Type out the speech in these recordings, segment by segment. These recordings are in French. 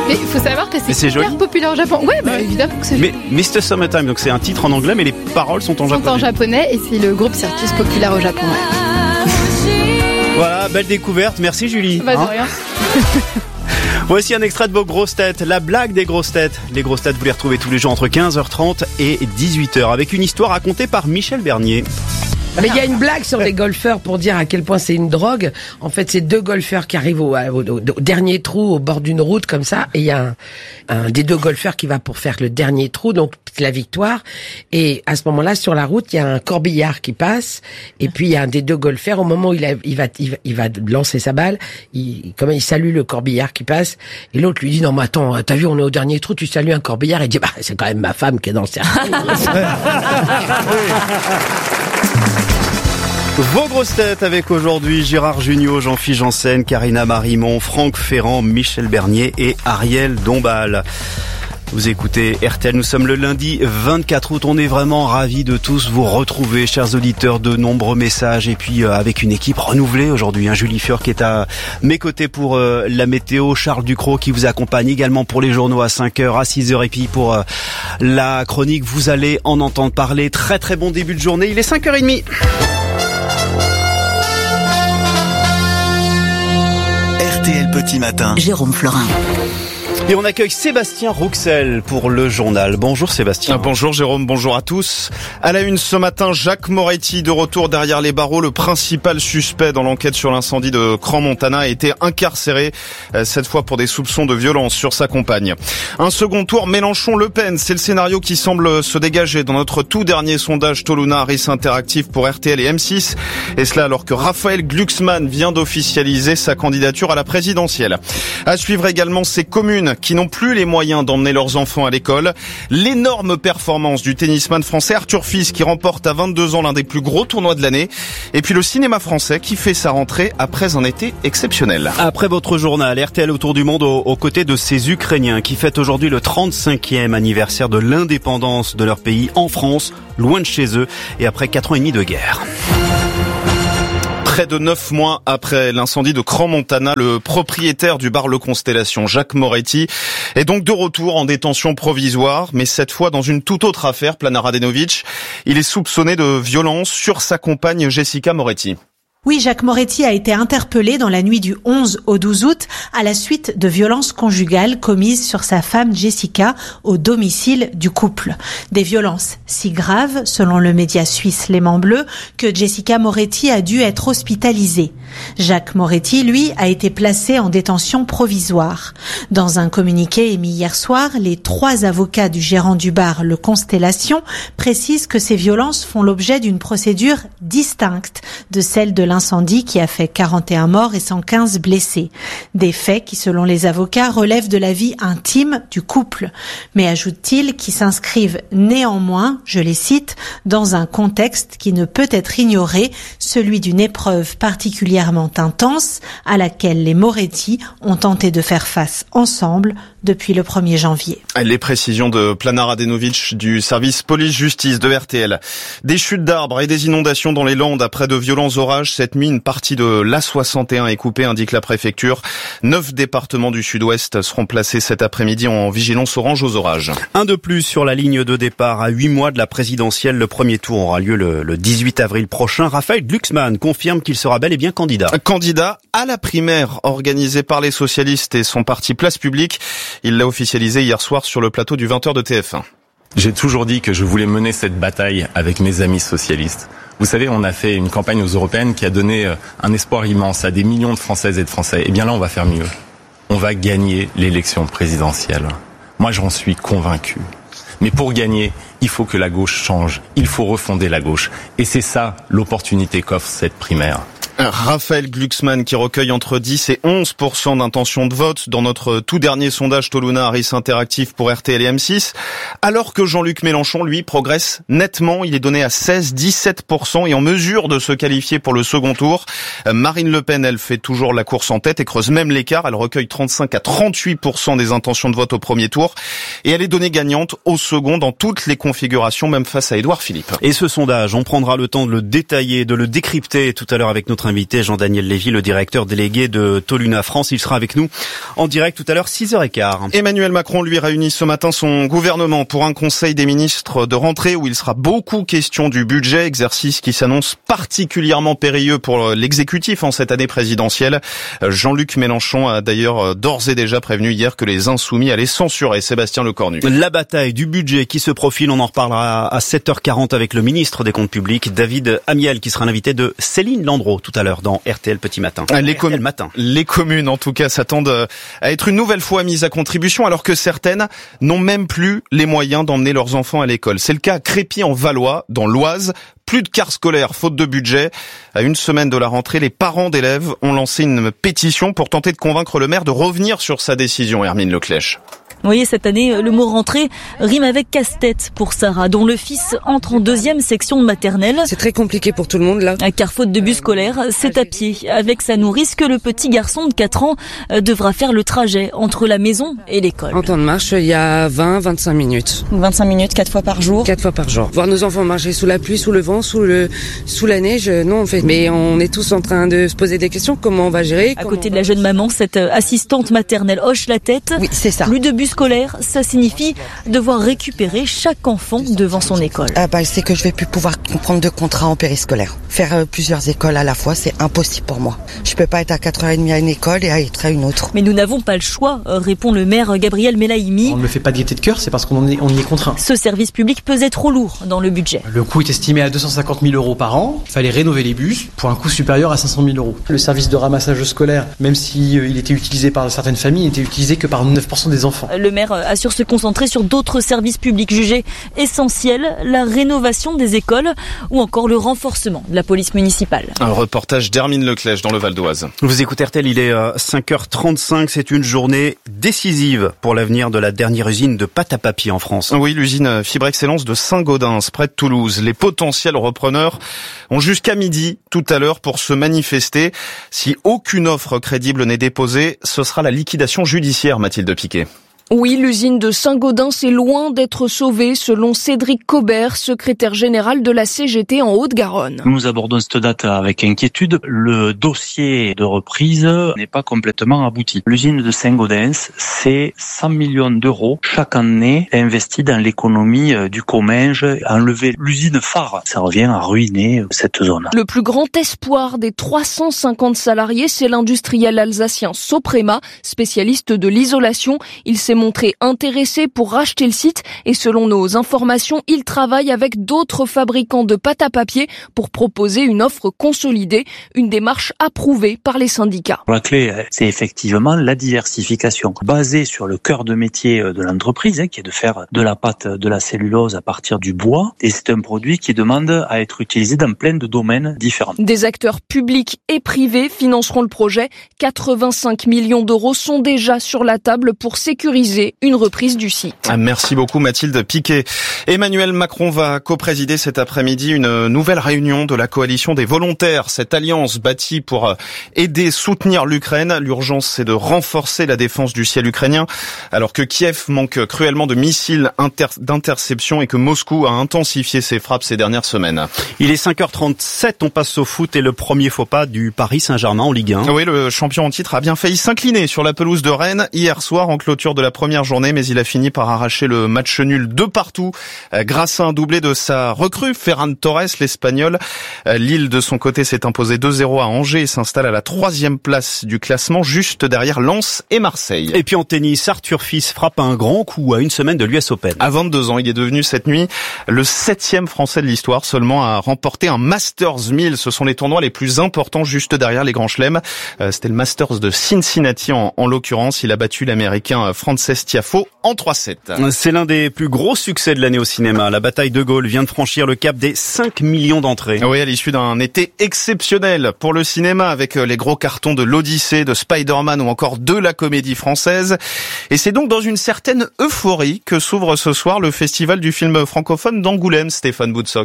Mais il faut savoir que c'est hyper populaire au Japon. Ouais, évidemment que c'est joli. Mais Mr. Summertime, donc c'est un titre en anglais, mais les paroles sont en japonais. Et c'est le groupe Circus populaire au Japon. Ouais. Voilà, belle découverte. Merci Julie. De rien. Voici un extrait de vos grosses têtes, la blague des grosses têtes. Les grosses têtes, vous les retrouvez tous les jours entre 15h30 et 18h avec une histoire racontée par Michel Bernier. Mais il y a une blague sur les golfeurs pour dire à quel point c'est une drogue. En fait, c'est deux golfeurs qui arrivent au dernier trou au bord d'une route comme ça, et il y a un des deux golfeurs qui va pour faire le dernier trou, donc la victoire. Et à ce moment-là, sur la route, il y a un corbillard qui passe, et puis il y a un des deux golfeurs, au moment où il va lancer sa balle, il salue le corbillard qui passe, et l'autre lui dit non mais attends, t'as vu, on est au dernier trou, tu salues un corbillard, et il dit bah c'est quand même ma femme qui est dans le cercle. Vos grosses têtes avec aujourd'hui Gérard Jugnot, Jean-Philippe Janssen, Karina Marimon, Franck Ferrand, Michel Bernier et Ariel Dombal. Vous écoutez RTL, nous sommes le lundi 24 août, on est vraiment ravis de tous vous retrouver, chers auditeurs, de nombreux messages et puis avec une équipe renouvelée aujourd'hui, Julie Fior qui est à mes côtés pour la météo, Charles Ducrot qui vous accompagne également pour les journaux à 5h, à 6h et puis pour la chronique, vous allez en entendre parler. Très très bon début de journée, il est 5h30. RTL Petit Matin, Jérôme Florin. Et on accueille Sébastien Rouxel pour le journal. Bonjour Sébastien. Bonjour Jérôme, bonjour à tous. À la une ce matin, Jacques Moretti de retour derrière les barreaux. Le principal suspect dans l'enquête sur l'incendie de Crans-Montana a été incarcéré, cette fois pour des soupçons de violence sur sa compagne. Un second tour Mélenchon-Le Pen, c'est le scénario qui semble se dégager dans notre tout dernier sondage Toluna Harris Interactive pour RTL et M6. Et cela alors que Raphaël Glucksmann vient d'officialiser sa candidature à la présidentielle. À suivre également ces communes qui n'ont plus les moyens d'emmener leurs enfants à l'école. L'énorme performance du tennisman français Arthur Fils qui remporte à 22 ans l'un des plus gros tournois de l'année. Et puis le cinéma français qui fait sa rentrée après un été exceptionnel. Après votre journal, RTL autour du monde aux côtés de ces Ukrainiens qui fêtent aujourd'hui le 35e anniversaire de l'indépendance de leur pays en France, loin de chez eux et après 4 ans et demi de guerre. Près de 9 mois après l'incendie de Crans-Montana, le propriétaire du bar Le Constellation, Jacques Moretti, est donc de retour en détention provisoire, mais cette fois dans une toute autre affaire, Plana Radenović. Il est soupçonné de violence sur sa compagne Jessica Moretti. Oui, Jacques Moretti a été interpellé dans la nuit du 11 au 12 août à la suite de violences conjugales commises sur sa femme Jessica au domicile du couple. Des violences si graves, selon le média suisse Léman Bleu, que Jessica Moretti a dû être hospitalisée. Jacques Moretti, lui, a été placé en détention provisoire. Dans un communiqué émis hier soir, les 3 avocats du gérant du bar Le Constellation précisent que ces violences font l'objet d'une procédure distincte de celle de l'incendie qui a fait 41 morts et 115 blessés. Des faits qui, selon les avocats, relèvent de la vie intime du couple. Mais ajoute-t-il, qui s'inscrivent néanmoins, je les cite, dans un contexte qui ne peut être ignoré, celui d'une épreuve particulièrement intense à laquelle les Moretti ont tenté de faire face ensemble depuis le 1er janvier. Les précisions de Plana Radenović du service police-justice de RTL. Des chutes d'arbres et des inondations dans les Landes après de violents orages. Cette nuit, une partie de l'A61 est coupée, indique la préfecture. 9 départements du sud-ouest seront placés cet après-midi en vigilance orange aux orages. Un de plus sur la ligne de départ à 8 mois de la présidentielle. Le premier tour aura lieu le 18 avril prochain. Raphaël Glucksmann confirme qu'il sera bel et bien candidat. Candidat à la primaire organisée par les socialistes et son parti Place Publique. Il l'a officialisé hier soir sur le plateau du 20h de TF1. J'ai toujours dit que je voulais mener cette bataille avec mes amis socialistes. Vous savez, on a fait une campagne aux européennes qui a donné un espoir immense à des millions de Françaises et de Français. Eh bien là, on va faire mieux. On va gagner l'élection présidentielle. Moi, j'en suis convaincu. Mais pour gagner, il faut que la gauche change. Il faut refonder la gauche. Et c'est ça l'opportunité qu'offre cette primaire. Raphaël Glucksmann qui recueille entre 10 et 11% d'intention de vote dans notre tout dernier sondage Toluna Harris Interactive pour RTL et M6, alors que Jean-Luc Mélenchon, lui, progresse nettement. Il est donné à 16-17% et en mesure de se qualifier pour le second tour. Marine Le Pen, elle fait toujours la course en tête et creuse même l'écart. Elle recueille 35 à 38% des intentions de vote au premier tour et elle est donnée gagnante au second dans toutes les configurations, même face à Édouard Philippe. Et ce sondage, on prendra le temps de le détailler, de le décrypter tout à l'heure avec notre invité, Jean-Daniel Lévy, le directeur délégué de Toluna France. Il sera avec nous en direct tout à l'heure, 6h15. Emmanuel Macron, lui, réunit ce matin son gouvernement pour un conseil des ministres de rentrée où il sera beaucoup question du budget, exercice qui s'annonce particulièrement périlleux pour l'exécutif en cette année présidentielle. Jean-Luc Mélenchon a d'ailleurs d'ores et déjà prévenu hier que les Insoumis allaient censurer Sébastien Lecornu. La bataille du budget qui se profile, on en reparlera à 7h40 avec le ministre des Comptes publics, David Amiel, qui sera l'invité de Céline Landreau tout à l'heure dans RTL Petit Matin. Les communes, en tout cas, s'attendent à être une nouvelle fois mises à contribution alors que certaines n'ont même plus les moyens d'emmener leurs enfants à l'école. C'est le cas à Crépy-en-Valois, dans l'Oise. Plus de cars scolaires, faute de budget. À une semaine de la rentrée, les parents d'élèves ont lancé une pétition pour tenter de convaincre le maire de revenir sur sa décision. Hermine Leclèche. Vous voyez, cette année, le mot rentrée rime avec casse-tête pour Sarah, dont le fils entre en 2e section de maternelle. C'est très compliqué pour tout le monde, là. Car faute de bus scolaire, c'est à pied, avec sa nourrice, que le petit garçon de 4 ans devra faire le trajet entre la maison et l'école. En temps de marche, il y a 20-25 minutes. 25 minutes, 4 fois par jour. 4 fois par jour. Voir nos enfants marcher sous la pluie, sous le vent, sous la neige, non, en fait. Mais on est tous en train de se poser des questions. Comment on va gérer? À côté de la jeune maman, cette assistante maternelle hoche la tête. Oui, c'est ça. Plus de bus scolaire, ça signifie devoir récupérer chaque enfant devant son école. C'est que je vais plus pouvoir prendre de contrat en périscolaire. Faire plusieurs écoles à la fois, c'est impossible pour moi. Je peux pas être à 4h30 à une école et être à une autre. Mais nous n'avons pas le choix, répond le maire Gabriel Melaimi. On ne le fait pas de gaieté de cœur, c'est parce qu'on y est contraint. Ce service public pesait trop lourd dans le budget. Le coût est estimé à 250 000 € par an. Il fallait rénover les bus pour un coût supérieur à 500 000 €. Le service de ramassage scolaire, même s'il était utilisé par certaines familles, n'était utilisé que par 9% des enfants. Le maire assure se concentrer sur d'autres services publics jugés essentiels, la rénovation des écoles ou encore le renforcement de la police municipale. Un reportage d'Hermine Leclèche dans le Val d'Oise. Vous écoutez RTL, il est 5h35, c'est une journée décisive pour l'avenir de la dernière usine de pâte à papier en France. Oui, l'usine Fibre Excellence de Saint-Gaudens, près de Toulouse. Les potentiels repreneurs ont jusqu'à midi tout à l'heure pour se manifester. Si aucune offre crédible n'est déposée, ce sera la liquidation judiciaire, Mathilde Piquet. Oui, l'usine de Saint-Gaudens est loin d'être sauvée, selon Cédric Cobert, secrétaire général de la CGT en Haute-Garonne. Nous abordons cette date avec inquiétude. Le dossier de reprise n'est pas complètement abouti. L'usine de Saint-Gaudens, c'est 100 millions d'euros chaque année investis dans l'économie du Comminges. Enlever l'usine phare, ça revient à ruiner cette zone. Le plus grand espoir des 350 salariés, c'est l'industriel alsacien Soprema, spécialiste de l'isolation. Il s'est montré intéressé pour racheter le site et selon nos informations, il travaille avec d'autres fabricants de pâte à papier pour proposer une offre consolidée, une démarche approuvée par les syndicats. La clé, c'est effectivement la diversification, basée sur le cœur de métier de l'entreprise, qui est de faire de la pâte, de la cellulose à partir du bois. Et c'est un produit qui demande à être utilisé dans plein de domaines différents. Des acteurs publics et privés financeront le projet. 85 millions d'euros sont déjà sur la table pour sécuriser une reprise du site. Merci beaucoup Mathilde Piquet. Emmanuel Macron va coprésider cet après-midi une nouvelle réunion de la coalition des volontaires. Cette alliance bâtie pour aider, soutenir l'Ukraine. L'urgence, c'est de renforcer la défense du ciel ukrainien, alors que Kiev manque cruellement de missiles d'interception et que Moscou a intensifié ses frappes ces dernières semaines. Il est 5h37, on passe au foot et le premier faux pas du Paris Saint-Germain en Ligue 1. Oui, le champion en titre a bien failli s'incliner sur la pelouse de Rennes hier soir en clôture de la première journée, mais il a fini par arracher le match nul de partout grâce à un doublé de sa recrue, Ferran Torres, l'Espagnol. Lille, de son côté, s'est imposé 2-0 à Angers et s'installe à la 3e place du classement, juste derrière Lens et Marseille. Et puis en tennis, Arthur Fils frappe un grand coup à une semaine de l'US Open. À 22 ans, il est devenu cette nuit le 7e Français de l'histoire seulement à remporter un Masters 1000. Ce sont les tournois les plus importants juste derrière les grands chelems. C'était le Masters de Cincinnati en l'occurrence. Il a battu l'Américain Frances Tiafoe en 3-7. C'est l'un des plus gros succès de l'année au cinéma. La bataille de Gaulle vient de franchir le cap des 5 millions d'entrées. Oui, à l'issue d'un été exceptionnel pour le cinéma avec les gros cartons de l'Odyssée, de Spider-Man ou encore de la Comédie Française. Et c'est donc dans une certaine euphorie que s'ouvre ce soir le festival du film francophone d'Angoulême, Stéphane Boutsock.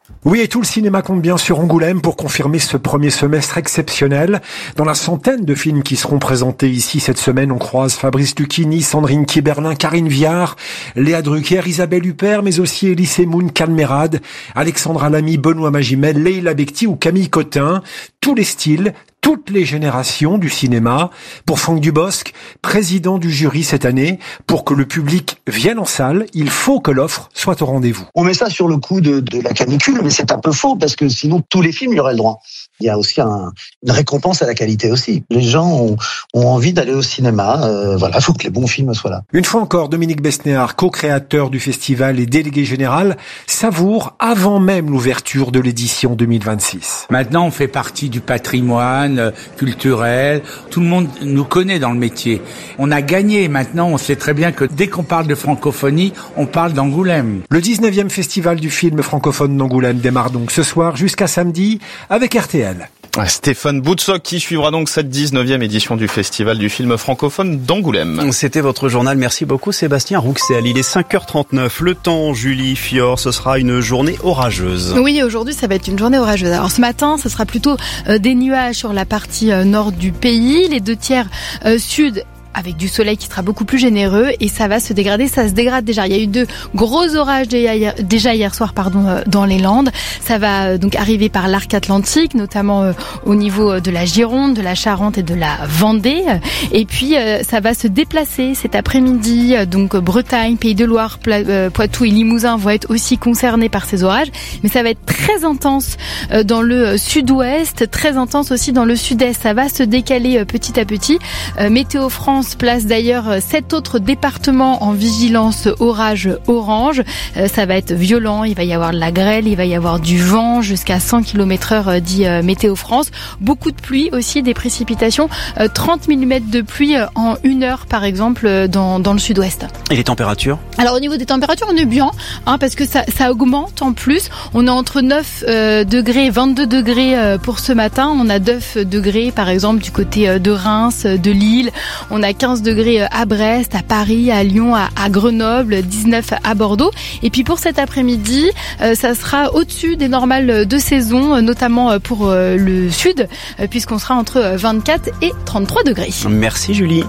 Oui, et tout le cinéma compte bien sur Angoulême pour confirmer ce premier semestre exceptionnel. Dans la centaine de films qui seront présentés ici cette semaine, on croise Fabrice Lucchini, Sandrine Kiberlin, Karine Viard, Léa Drucker, Isabelle Huppert, mais aussi Elie Moon, Calmerade, Alexandra Lamy, Benoît Magimel, Leila Bekti ou Camille Cotin. Tous les styles, toutes les générations du cinéma. Pour Franck Dubosc, président du jury cette année, pour que le public vienne en salle, il faut que l'offre soit au rendez-vous. On met ça sur le coup de la canicule, mais c'est un peu faux parce que sinon tous les films y auraient le droit. Il y a aussi une récompense à la qualité aussi. Les gens ont envie d'aller au cinéma. Voilà, il faut que les bons films soient là. Une fois encore, Dominique Besnéard, co-créateur du festival et délégué général, savoure avant même l'ouverture de l'édition 2026. Maintenant, on fait partie du patrimoine culturel. Tout le monde nous connaît dans le métier. On a gagné. Maintenant, on sait très bien que dès qu'on parle de francophonie, on parle d'Angoulême. Le 19e festival du film francophone d'Angoulême démarre donc ce soir jusqu'à samedi avec RTL. Stéphane Boutsock qui suivra donc cette 19e édition du Festival du film francophone d'Angoulême. C'était votre journal. Merci beaucoup Sébastien Rouxel. Il est 5h39. Le temps, Julie Fior, ce sera une journée orageuse. Oui, aujourd'hui ça va être une journée orageuse. Alors ce matin, ce sera plutôt des nuages sur la partie nord du pays. Les 2 tiers sud avec du soleil qui sera beaucoup plus généreux et ça va se dégrader, ça se dégrade déjà. Il y a eu 2 gros orages déjà hier soir dans les Landes. Ça va donc arriver par l'arc atlantique, notamment au niveau de la Gironde, de la Charente et de la Vendée. Et puis ça va se déplacer cet après-midi. Donc Bretagne, Pays de Loire, Poitou et Limousin vont être aussi concernés par ces orages. Mais ça va être très intense dans le sud-ouest, très intense aussi dans le sud-est. Ça va se décaler petit à petit. Météo France place d'ailleurs 7 autres départements en vigilance orage orange. Ça va être violent, il va y avoir de la grêle, il va y avoir du vent jusqu'à 100 km/h dit Météo France. Beaucoup de pluie aussi, des précipitations, 30 mm de pluie en 1 heure par exemple dans le sud-ouest. Et les températures ? Alors au niveau des températures, on est bien parce que ça augmente en plus. On est entre 9 degrés et 22 degrés pour ce matin. On a 9 degrés par exemple du côté de Reims, de Lille. On a 15 degrés à Brest, à Paris, à Lyon, à Grenoble, 19 à Bordeaux. Et puis pour cet après-midi, ça sera au-dessus des normales de saison, notamment pour le sud, puisqu'on sera entre 24 et 33 degrés. Merci Julie.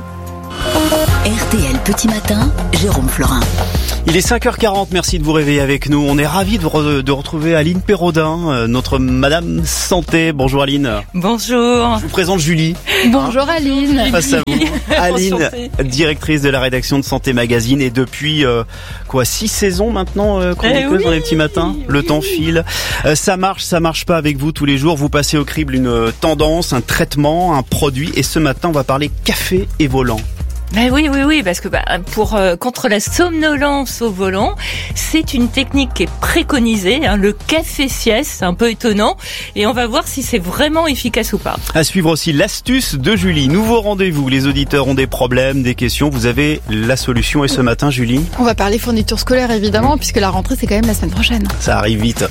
RTL Petit Matin, Jérôme Florin. Il est 5h40, merci de vous réveiller avec nous. On est ravis de retrouver Aline Perraudin, notre Madame Santé. Bonjour Aline. Bonjour. Je vous présente Julie. Bonjour Aline. Face à vous. Aline, directrice de la rédaction de Santé Magazine et depuis 6 saisons maintenant chroniqueuse dans les petits matins. Le temps file. Ça marche pas avec vous tous les jours. Vous passez au crible une tendance, un traitement, un produit et ce matin on va parler café et volant. Ben oui, parce que contre la somnolence au volant, c'est une technique qui est préconisée, le café-sieste, c'est un peu étonnant, et on va voir si c'est vraiment efficace ou pas. À suivre aussi l'astuce de Julie. Nouveau rendez-vous, les auditeurs ont des problèmes, des questions, vous avez la solution et ce matin Julie ? On va parler fourniture scolaire évidemment, puisque la rentrée c'est quand même la semaine prochaine. Ça arrive vite.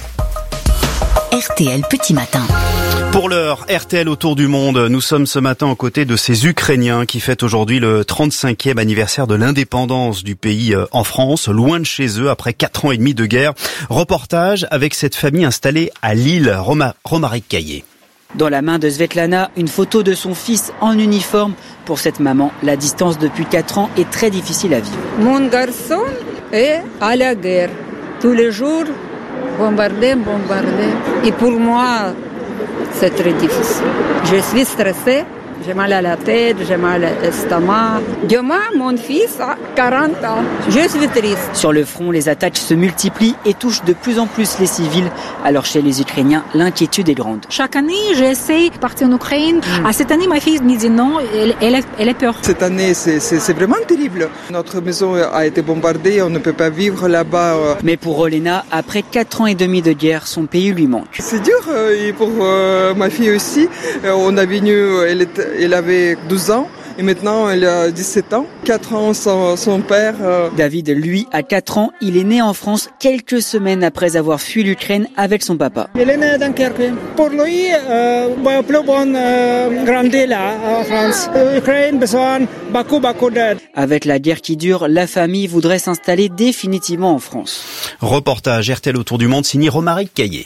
RTL Petit Matin. Pour l'heure, RTL autour du monde, nous sommes ce matin aux côtés de ces Ukrainiens qui fêtent aujourd'hui le 35e anniversaire de l'indépendance du pays en France, loin de chez eux après 4 ans et demi de guerre. Reportage avec cette famille installée à Lille, Romaric Caillé. Dans la main de Svetlana, une photo de son fils en uniforme. Pour cette maman, la distance depuis 4 ans est très difficile à vivre. Mon garçon est à la guerre. Tous les jours, bombardé. Et pour moi, c'est très difficile. Je suis stressée, j'ai mal à la tête, j'ai mal à l'estomac. Demain, mon fils a 40 ans. Je suis triste. Sur le front, les attaques se multiplient et touchent de plus en plus les civils. Alors chez les Ukrainiens, l'inquiétude est grande. Chaque année, j'essaie de partir en Ukraine. Cette année, ma fille me dit non, elle a peur. Cette année, c'est vraiment terrible. Notre maison a été bombardée, on ne peut pas vivre là-bas. Mais pour Olena, après 4 ans et demi de guerre, son pays lui manque. C'est dur, et pour ma fille aussi. On est venu, elle avait 12 ans. Et maintenant, elle a 17 ans. 4 ans, son père. David, lui, a 4 ans. Il est né en France quelques semaines après avoir fui l'Ukraine avec son papa. Il est né à Dunkerque. Pour lui, plus bon grandir là, en France. L'Ukraine besoin beaucoup d'aide. Avec la guerre qui dure, la famille voudrait s'installer définitivement en France. Reportage RTL autour du monde signé Romaric Caillé.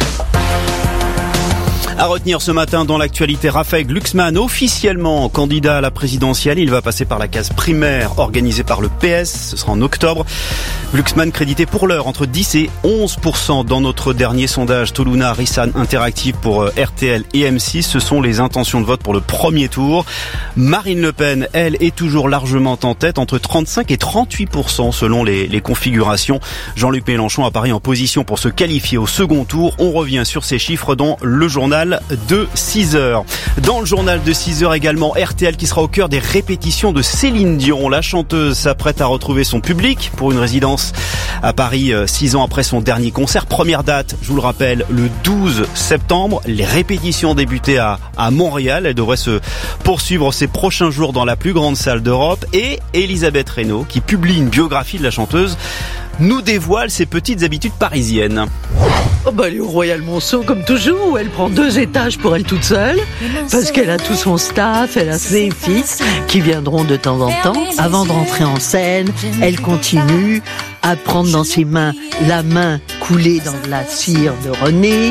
À retenir ce matin dans l'actualité, Raphaël Glucksmann, officiellement candidat à la présidentielle. Il va passer par la case primaire organisée par le PS. Ce sera en octobre. Glucksmann crédité pour l'heure entre 10 et 11% dans notre dernier sondage Toluna Rissan Interactive pour RTL et M6. Ce sont les intentions de vote pour le premier tour. Marine Le Pen, elle, est toujours largement en tête, entre 35 et 38% selon les configurations. Jean-Luc Mélenchon apparaît en position pour se qualifier au second tour. On revient sur ces chiffres dans le journal de 6h. Dans le journal de 6h également, RTL qui sera au cœur des répétitions de Céline Dion. La chanteuse s'apprête à retrouver son public pour une résidence à Paris 6 ans après son dernier concert. Première date, je vous le rappelle, le 12 septembre. Les répétitions débutaient à Montréal. Elles devraient se poursuivre ces prochains jours dans la plus grande salle d'Europe. Et Elisabeth Reynaud, qui publie une biographie de la chanteuse, nous dévoile ses petites habitudes parisiennes. Elle est au Royal Monceau comme toujours, elle prend 2 étages pour elle toute seule, parce qu'elle a tout son staff, elle a ses fils qui viendront de temps en temps. Avant de rentrer en scène, elle continue à prendre dans ses mains la main coulée dans de la cire de René.